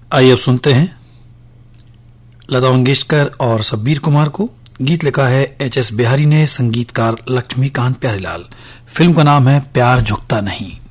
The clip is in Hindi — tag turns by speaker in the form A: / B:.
A: आइए अब सुनते हैं लता मंगेशकर और शब्बीर कुमार को। गीत लिखा है एच.एस. बिहारी ने, संगीतकार लक्ष्मीकांत प्यारेलाल। फिल्म का नाम है प्यार झुकता नहीं।